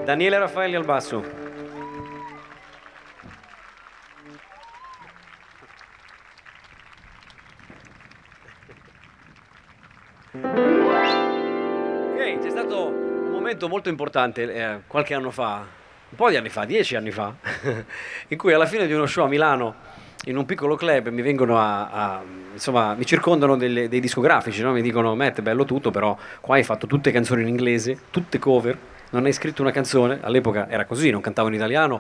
Daniele Raffaelli al basso. Ok, c'è stato un momento molto importante qualche anno fa, un po' di anni fa, 10 anni fa, in cui alla fine di uno show a Milano, in un piccolo club, mi vengono insomma, mi circondano dei discografici, no? Mi dicono, Matt, bello tutto, però qua hai fatto tutte canzoni in inglese, tutte cover, non hai scritto una canzone, all'epoca era così, non cantavo in italiano,